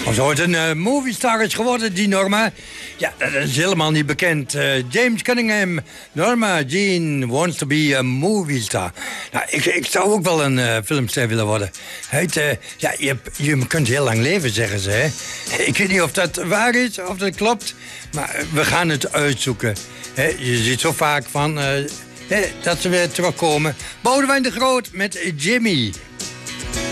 Zo het een moviestar is geworden, die Norma. Ja, dat is helemaal niet bekend. James Cunningham, Norma Jean wants to be a movie star. Nou, ik zou ook wel een filmster willen worden. Ja, je kunt heel lang leven, zeggen ze. Hè? Ik weet niet of dat waar is, of dat klopt. Maar we gaan het uitzoeken. Je ziet zo vaak van dat ze weer terugkomen. Boudewijn de Groot met Jimmy.